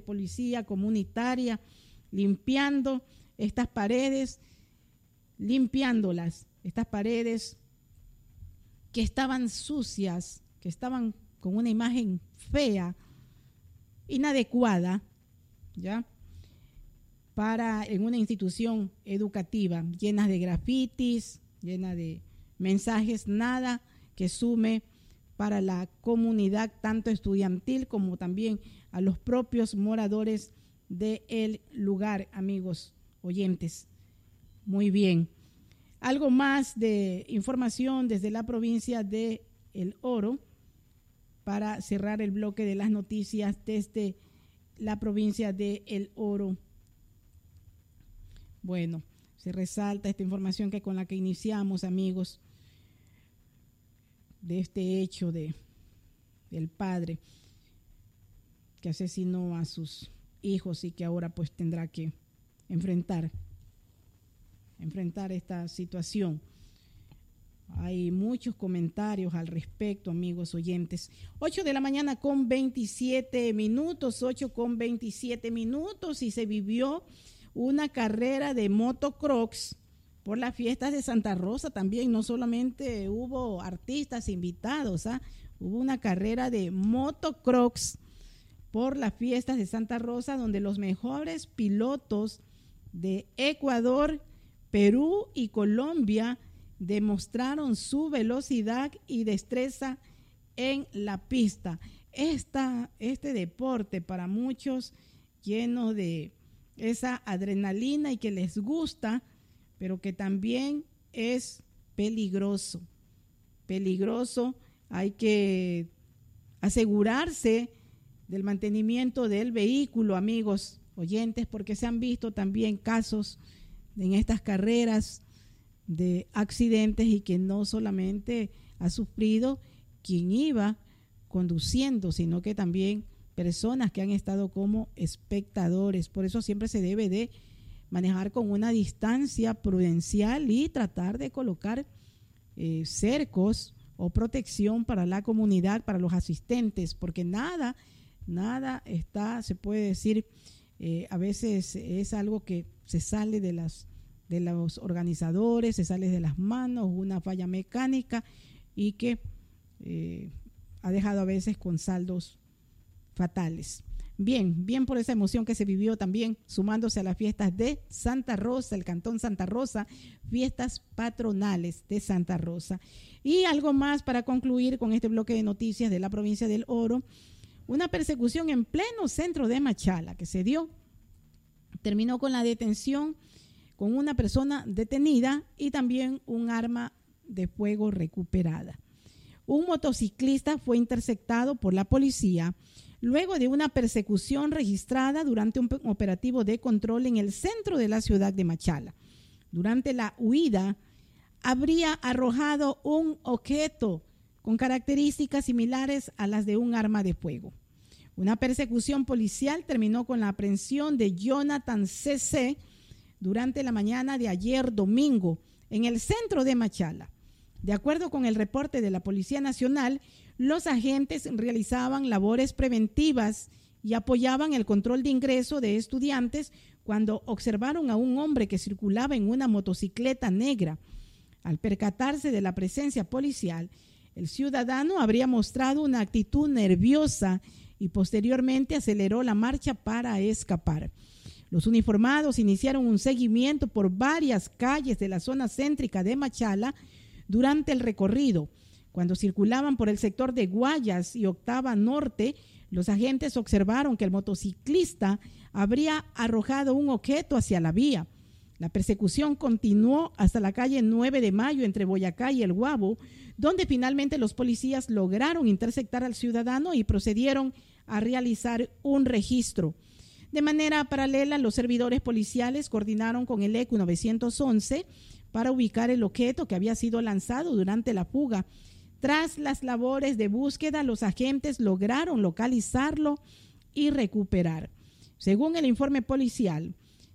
policía comunitaria limpiando estas paredes, limpiándolas, estas paredes que estaban sucias, que estaban con una imagen fea, inadecuada, ¿ya? En una institución educativa, llenas de grafitis, llena de mensajes, nada que sume para la comunidad, tanto estudiantil como también a los propios moradores del lugar, amigos oyentes. Muy bien. Algo más de información desde la provincia de El Oro para cerrar el bloque de las noticias desde la provincia de El Oro. Bueno, se resalta esta información con la que iniciamos, amigos, de este hecho del padre que asesinó a sus hijos y que ahora pues tendrá que enfrentar esta situación. Hay muchos comentarios al respecto, amigos oyentes. 8 de la mañana con 27 minutos, 8:27 minutos, y se vivió una carrera de motocross por las fiestas de Santa Rosa también. No solamente hubo artistas invitados, hubo una carrera de motocross por las fiestas de Santa Rosa, donde los mejores pilotos de Ecuador, Perú y Colombia demostraron su velocidad y destreza en la pista. Este deporte para muchos lleno de esa adrenalina y que les gusta, pero que también es peligroso. Hay que asegurarse del mantenimiento del vehículo, amigos oyentes, porque se han visto también casos en estas carreras de accidentes y que no solamente ha sufrido quien iba conduciendo, sino que también personas que han estado como espectadores. Por eso siempre se debe de manejar con una distancia prudencial y tratar de colocar cercos o protección para la comunidad, para los asistentes, porque nada está, se puede decir, a veces es algo que se sale de los organizadores, se sale de las manos, una falla mecánica y que ha dejado a veces con saldos fatales. Bien por esa emoción que se vivió también sumándose a las fiestas de Santa Rosa, el Cantón Santa Rosa, fiestas patronales de Santa Rosa. Y algo más para concluir con este bloque de noticias de la provincia del Oro. Una persecución en pleno centro de Machala que se dio, terminó con la detención, con una persona detenida y también un arma de fuego recuperada. Un motociclista fue interceptado por la policía luego de una persecución registrada durante un operativo de control en el centro de la ciudad de Machala. Durante la huida, habría arrojado un objeto con características similares a las de un arma de fuego. Una persecución policial terminó con la aprehensión de Jonathan C.C. durante la mañana de ayer domingo en el centro de Machala. De acuerdo con el reporte de la Policía Nacional, los agentes realizaban labores preventivas y apoyaban el control de ingreso de estudiantes cuando observaron a un hombre que circulaba en una motocicleta negra. Al percatarse de la presencia policial, el ciudadano habría mostrado una actitud nerviosa y posteriormente aceleró la marcha para escapar. Los uniformados iniciaron un seguimiento por varias calles de la zona céntrica de Machala durante el recorrido. Cuando circulaban por el sector de Guayas y Octava Norte, los agentes observaron que el motociclista habría arrojado un objeto hacia la vía. La persecución continuó hasta la calle 9 de Mayo entre Boyacá y El Guabo, donde finalmente los policías lograron interceptar al ciudadano y procedieron a realizar un registro. De manera paralela, los servidores policiales coordinaron con el ECU 911 para ubicar el objeto que había sido lanzado durante la fuga. Tras las labores de búsqueda, los agentes lograron localizarlo y recuperar. Según el informe policial,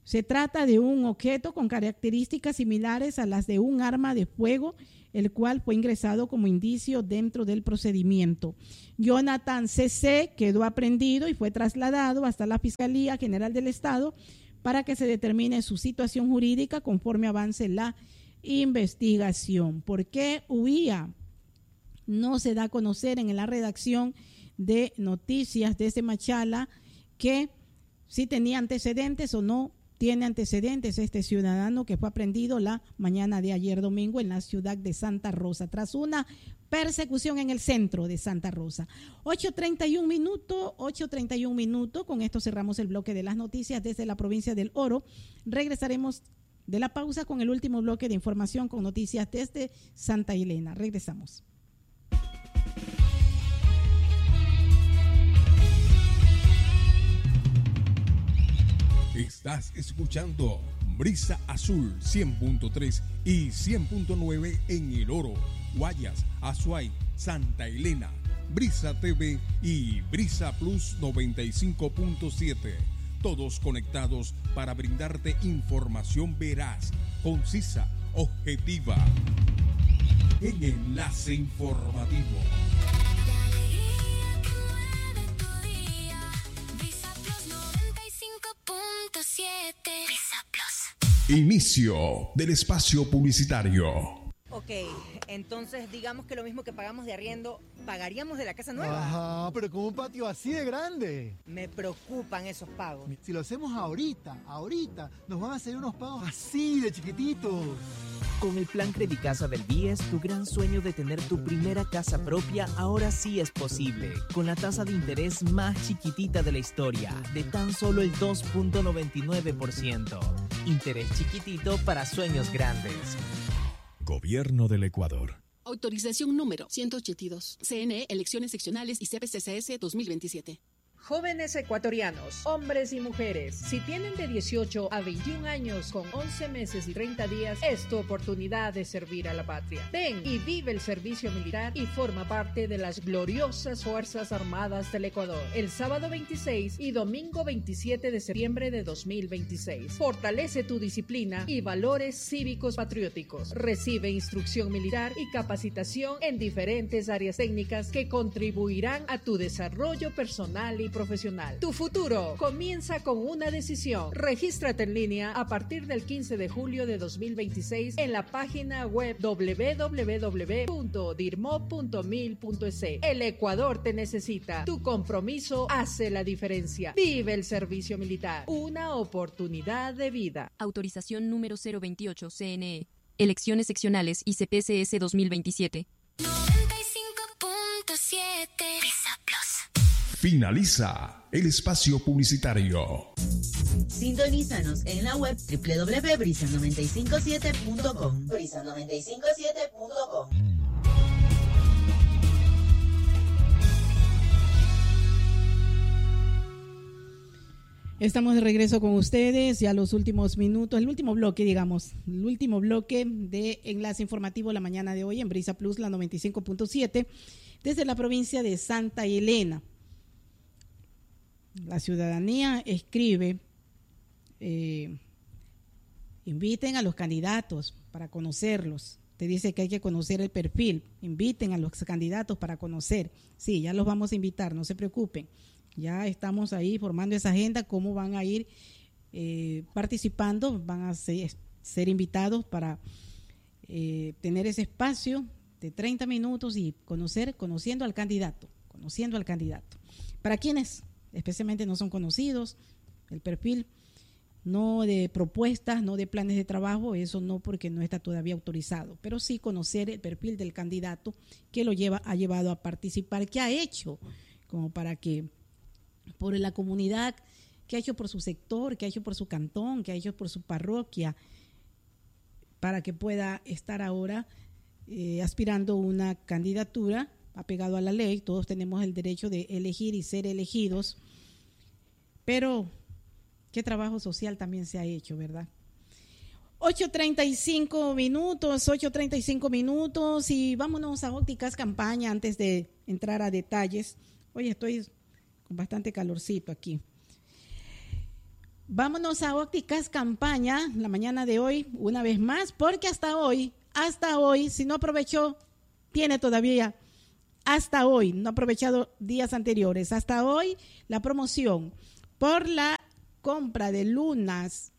Se trata de un objeto con características similares a las de un arma de fuego, el cual fue ingresado como indicio dentro del procedimiento. Jonathan C.C. quedó aprehendido y fue trasladado hasta la Fiscalía General del Estado para que se determine su situación jurídica conforme avance la investigación. ¿Por qué huía? No se da a conocer en la redacción de noticias desde Machala que si tenía antecedentes o no tiene antecedentes este ciudadano que fue aprehendido la mañana de ayer domingo en la ciudad de Santa Rosa, tras una persecución en el centro de Santa Rosa. 8:31 minutos. Con esto cerramos el bloque de las noticias desde la provincia del Oro. Regresaremos de la pausa con el último bloque de información con noticias desde Santa Elena. Regresamos. Estás escuchando Brisa Azul 100.3 y 100.9 en El Oro, Guayas, Azuay, Santa Elena, Brisa TV y Brisa Plus 95.7. Todos conectados para brindarte información veraz, concisa, objetiva. En Enlace Informativo. Inicio del espacio publicitario. Ok, entonces digamos que lo mismo que pagamos de arriendo, pagaríamos de la casa nueva. Ajá, pero con un patio así de grande. Me preocupan esos pagos. Si lo hacemos ahorita, nos van a hacer unos pagos así de chiquititos. Con el plan Credicasa del BIES, tu gran sueño de tener tu primera casa propia ahora sí es posible. Con la tasa de interés más chiquitita de la historia, de tan solo el 2.99%. Interés chiquitito para sueños grandes. Gobierno del Ecuador. Autorización número 182. CNE, Elecciones Seccionales y CPCCS 2027. Jóvenes ecuatorianos, hombres y mujeres, si tienen de 18 a 21 años con 11 meses y 30 días, es tu oportunidad de servir a la patria. Ven y vive el servicio militar y forma parte de las gloriosas Fuerzas Armadas del Ecuador. El sábado 26 y domingo 27 de septiembre de 2026. Fortalece tu disciplina y valores cívicos patrióticos. Recibe instrucción militar y capacitación en diferentes áreas técnicas que contribuirán a tu desarrollo personal y profesional. Tu futuro comienza con una decisión. Regístrate en línea a partir del 15 de julio de 2026 en la página web www.dirmo.mil.es. El Ecuador te necesita. Tu compromiso hace la diferencia. Vive el servicio militar. Una oportunidad de vida. Autorización número 028 CNE. Elecciones seccionales y CPCS 2027. 95.7 Brisa Plus. Finaliza el espacio publicitario. Sintonízanos en la web www.brisa957.com. Brisa957.com. Estamos de regreso con ustedes, ya los últimos minutos, el último bloque de Enlace Informativo la mañana de hoy en Brisa Plus, la 95.7, desde la provincia de Santa Elena. La ciudadanía escribe, inviten a los candidatos para conocerlos. Te dice que hay que conocer el perfil, inviten a los candidatos para conocer. Sí, ya los vamos a invitar, no se preocupen. Ya estamos ahí formando esa agenda, cómo van a ir participando, van a ser invitados para tener ese espacio de 30 minutos y conociendo al candidato. ¿Para quiénes? Especialmente no son conocidos, el perfil, no de propuestas, no de planes de trabajo, eso no, porque no está todavía autorizado, pero sí conocer el perfil del candidato que ha llevado a participar, qué ha hecho como para que por la comunidad, qué ha hecho por su sector, qué ha hecho por su cantón, qué ha hecho por su parroquia, para que pueda estar ahora aspirando una candidatura apegado a la ley. Todos tenemos el derecho de elegir y ser elegidos, pero qué trabajo social también se ha hecho, ¿verdad? 8:35 minutos y vámonos a Ópticas Campaña antes de entrar a detalles. Hoy estoy con bastante calorcito aquí. Vámonos a Ópticas Campaña la mañana de hoy, una vez más, porque hasta hoy, si no aprovechó, tiene todavía hasta hoy, no ha aprovechado días anteriores, hasta hoy la promoción por la compra de lunas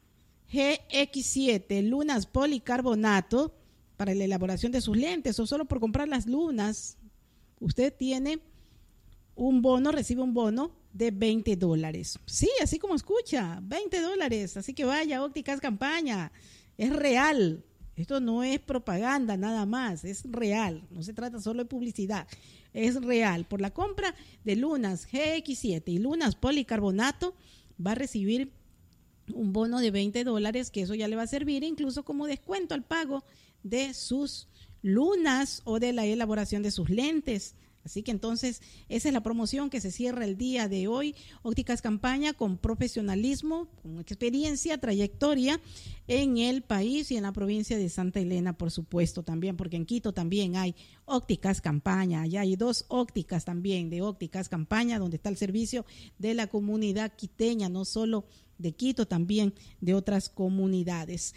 GX7, lunas policarbonato para la elaboración de sus lentes, o solo por comprar las lunas, usted tiene un bono, recibe un bono de $20. Sí, así como escucha, $20. Así que vaya, Ópticas Campaña, es real. Esto no es propaganda nada más, es real. No se trata solo de publicidad, es real. Por la compra de lunas GX7 y lunas policarbonato va a recibir un bono de $20, que eso ya le va a servir incluso como descuento al pago de sus lunas o de la elaboración de sus lentes. Así que entonces esa es la promoción que se cierra el día de hoy. Ópticas Campaña, con profesionalismo, con experiencia, trayectoria en el país y en la provincia de Santa Elena, por supuesto, también, porque en Quito también hay Ópticas Campaña. Allá hay 2 ópticas también de Ópticas Campaña, donde está el servicio de la comunidad quiteña, no solo de Quito, también de otras comunidades.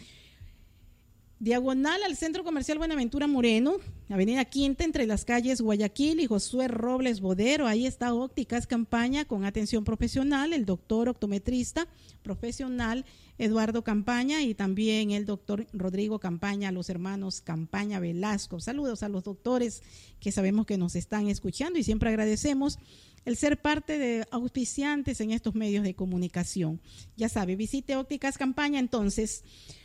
Diagonal al Centro Comercial Buenaventura Moreno, Avenida Quinta, entre las calles Guayaquil y Josué Robles Bodero. Ahí está Ópticas Campaña, con atención profesional, el doctor optometrista profesional Eduardo Campaña y también el doctor Rodrigo Campaña, los hermanos Campaña Velasco. Saludos a los doctores que sabemos que nos están escuchando y siempre agradecemos el ser parte de auspiciantes en estos medios de comunicación. Ya sabe, visite Ópticas Campaña entonces.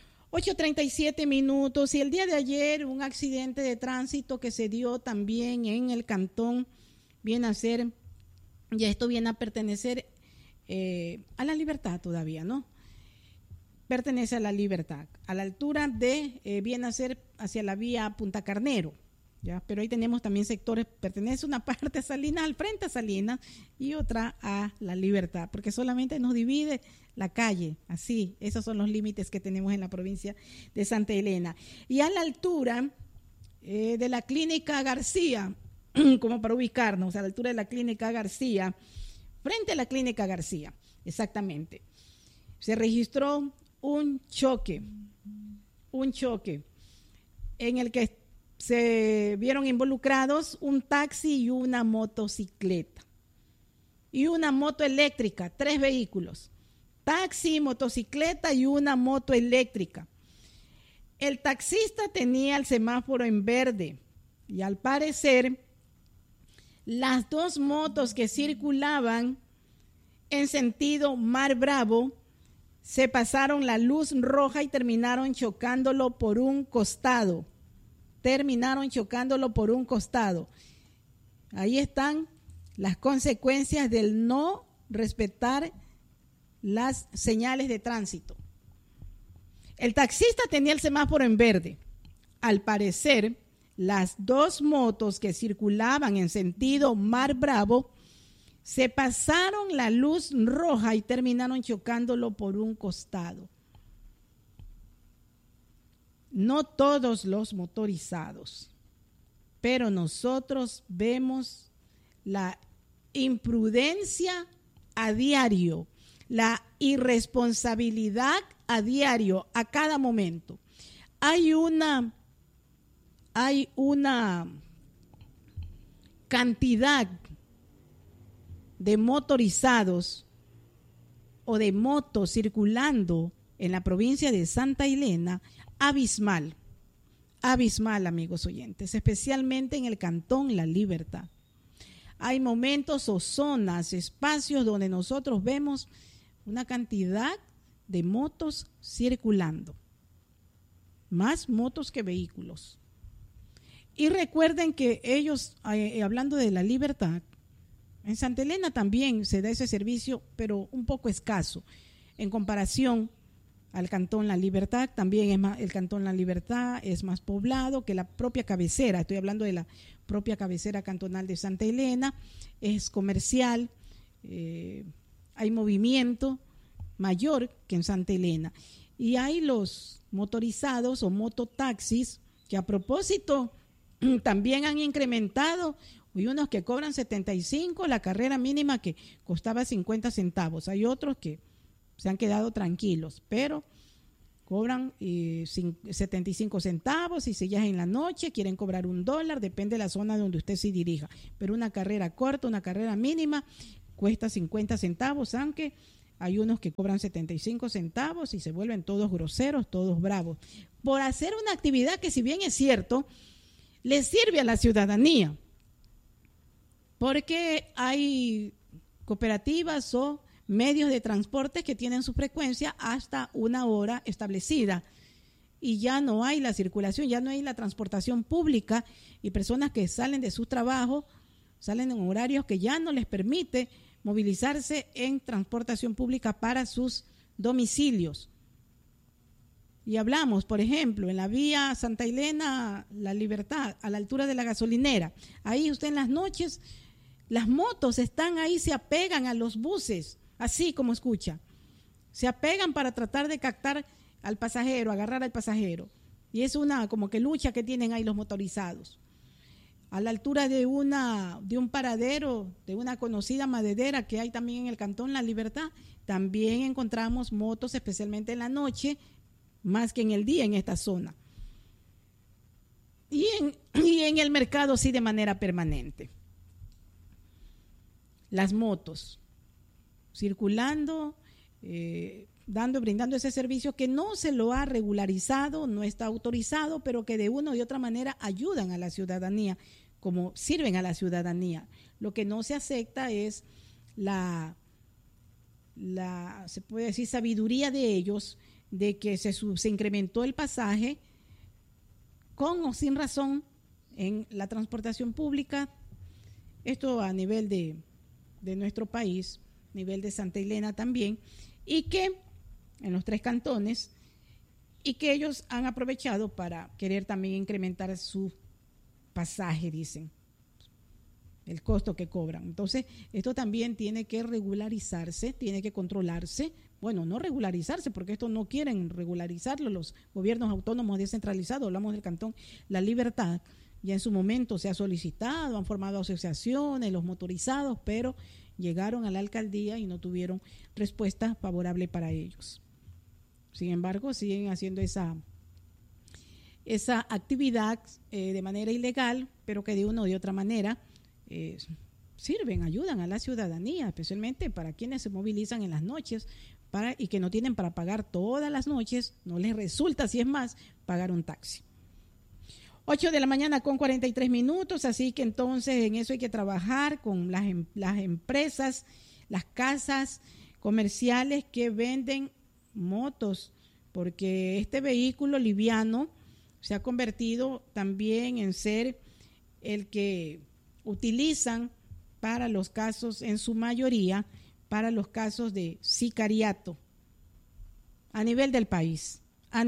8:37 minutos, y el día de ayer un accidente de tránsito que se dio también en el cantón viene a ser, y esto viene a pertenecer a La Libertad todavía, ¿no? Pertenece a La Libertad, a la altura de, viene a ser hacia la vía Punta Carnero, ¿ya? Pero ahí tenemos también sectores, pertenece una parte a Salinas, al frente a Salinas, y otra a La Libertad, porque solamente nos divide la calle, así, esos son los límites que tenemos en la provincia de Santa Elena. Y a la altura de la Clínica García, como para ubicarnos, a la altura de la Clínica García, frente a la Clínica García, exactamente, se registró un choque en el que se vieron involucrados un taxi y una motocicleta y una moto eléctrica, 3 vehículos. Taxi, motocicleta y una moto eléctrica. El taxista tenía el semáforo en verde y al parecer las 2 motos que circulaban en sentido Mar Bravo se pasaron la luz roja y terminaron chocándolo por un costado. Ahí están las consecuencias del no respetar las señales de tránsito. El taxista tenía el semáforo en verde. Al parecer, las 2 motos que circulaban en sentido Mar Bravo se pasaron la luz roja y terminaron chocándolo por un costado. No todos los motorizados, pero nosotros vemos la imprudencia a diario, la irresponsabilidad a diario, a cada momento. Hay una cantidad de motorizados o de motos circulando en la provincia de Santa Elena abismal, amigos oyentes, especialmente en el cantón La Libertad. Hay momentos o zonas, espacios donde nosotros vemos una cantidad de motos circulando, más motos que vehículos. Y recuerden que ellos, hablando de La Libertad, en Santa Elena también se da ese servicio, pero un poco escaso en comparación al Cantón La Libertad. También es más, el Cantón La Libertad es más poblado que la propia cabecera. Estoy hablando de la propia cabecera cantonal de Santa Elena. Es comercial, hay movimiento mayor que en Santa Elena. Y hay los motorizados o mototaxis que, a propósito, también han incrementado. Hay unos que cobran 75, la carrera mínima que costaba 50 centavos. Hay otros que se han quedado tranquilos, pero cobran 75 centavos y si ya es en la noche quieren cobrar $1, depende de la zona donde usted se dirija, pero una carrera corta, una carrera mínima cuesta 50 centavos, aunque hay unos que cobran 75 centavos y se vuelven todos groseros, todos bravos, por hacer una actividad que, si bien es cierto, le sirve a la ciudadanía, porque hay cooperativas o medios de transporte que tienen su frecuencia hasta una hora establecida y ya no hay la circulación, ya no hay la transportación pública y personas que salen de su trabajo, salen en horarios que ya no les permite movilizarse en transportación pública para sus domicilios. Y hablamos, por ejemplo, en la vía Santa Elena, La Libertad, a la altura de la gasolinera. Ahí usted en las noches, las motos están ahí, se apegan a los buses, así como escucha. Se apegan para tratar de captar al pasajero, agarrar al pasajero. Y es una como que lucha que tienen ahí los motorizados. A la altura de un paradero, de una conocida maderera que hay también en el cantón La Libertad, también encontramos motos, especialmente en la noche, más que en el día en esta zona. Y en el mercado sí de manera permanente. Las motos circulando, brindando ese servicio que no se lo ha regularizado, no está autorizado, pero que de una u otra manera ayudan a la ciudadanía, como sirven a la ciudadanía. Lo que no se acepta es se puede decir, sabiduría de ellos, de que se incrementó el pasaje con o sin razón en la transportación pública, esto a nivel de nuestro país, nivel de Santa Elena también, y que en los 3 cantones, y que ellos han aprovechado para querer también incrementar su pasaje, dicen, el costo que cobran. Entonces, esto también tiene que regularizarse, tiene que controlarse. Bueno, no regularizarse, porque esto no quieren regularizarlo los gobiernos autónomos descentralizados, hablamos del cantón La Libertad, ya en su momento se ha solicitado, han formado asociaciones, los motorizados, pero llegaron a la alcaldía y no tuvieron respuesta favorable para ellos. Sin embargo, siguen haciendo esa actividad de manera ilegal, pero que de una o de otra manera sirven, ayudan a la ciudadanía, especialmente para quienes se movilizan en las noches y que no tienen para pagar todas las noches, no les resulta, si es más, pagar un taxi. 8 de la mañana con 43 minutos, así que entonces en eso hay que trabajar con las empresas, las casas comerciales que venden motos, porque este vehículo liviano se ha convertido también en ser el que utilizan para los casos, en su mayoría, para los casos de sicariato a nivel del país,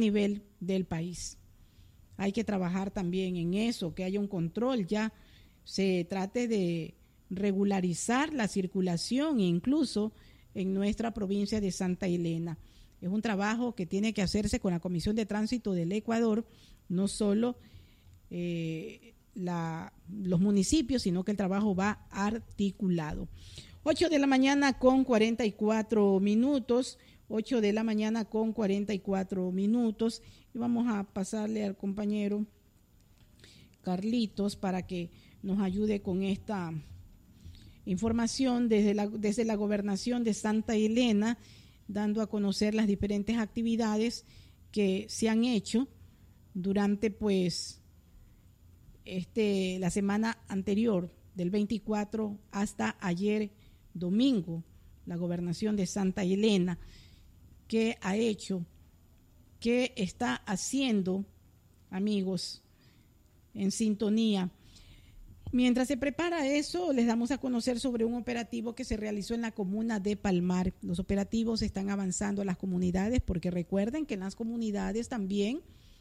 Hay que trabajar también en eso, que haya un control, ya se trate de regularizar la circulación, incluso en nuestra provincia de Santa Elena. Es un trabajo que tiene que hacerse con la Comisión de Tránsito del Ecuador, no solo los municipios, sino que el trabajo va articulado. 8 de la mañana con 44 minutos, 8 de la mañana con 44 minutos, y vamos a pasarle al compañero Carlitos para que nos ayude con esta información desde la gobernación de Santa Elena, dando a conocer las diferentes actividades que se han hecho durante la semana anterior, del 24 hasta ayer domingo, la gobernación de Santa Elena, qué ha hecho, qué está haciendo, amigos, en sintonía. Mientras se prepara eso, les damos a conocer sobre un operativo que se realizó en la comuna de Palmar. Los operativos están avanzando a las comunidades, porque recuerden que en las comunidades también,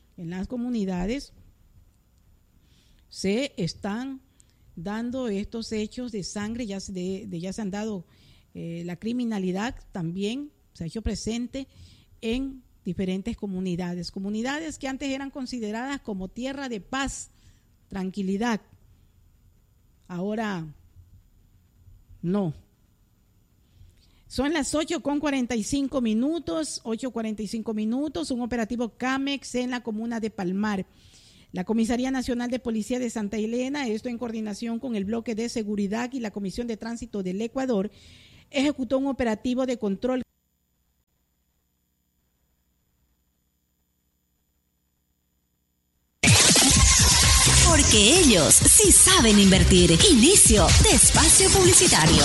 se están dando estos hechos de sangre, ya se han dado, la criminalidad también se ha hecho presente en diferentes comunidades que antes eran consideradas como tierra de paz, tranquilidad. Ahora no. Son las 8:45 minutos, 8:45 minutos, un operativo CAMEX en la comuna de Palmar. La Comisaría Nacional de Policía de Santa Elena, esto en coordinación con el Bloque de Seguridad y la Comisión de Tránsito del Ecuador, ejecutó un operativo de control. Porque ellos sí saben invertir. Inicio de espacio publicitario.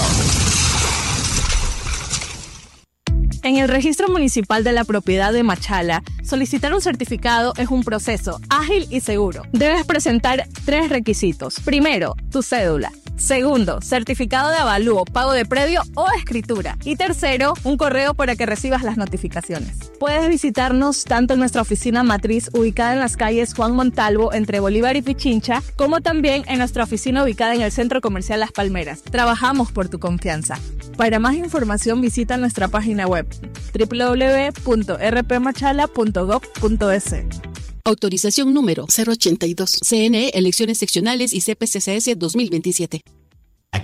En el Registro Municipal de la Propiedad de Machala, solicitar un certificado es un proceso ágil y seguro. Debes presentar 3 requisitos. Primero, tu cédula. Segundo, certificado de avalúo, pago de predio o escritura. Y tercero, un correo para que recibas las notificaciones. Puedes visitarnos tanto en nuestra oficina matriz ubicada en las calles Juan Montalvo entre Bolívar y Pichincha, como también en nuestra oficina ubicada en el Centro Comercial Las Palmeras. Trabajamos por tu confianza. Para más información visita nuestra página web www.rpmachala.gov.es. Autorización número 082. CNE, Elecciones Seccionales y CPCCS 2027.